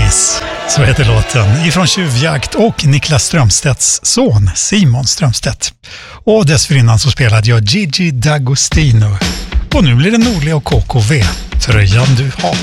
Dennis, så heter låten, ifrån Tjuvjakt och Niklas Strömstedts son Simon Strömstedt. Och dessförinnan så spelade jag Gigi D'Agostino. Och nu blir det Norli och KKV, Tröjan du har.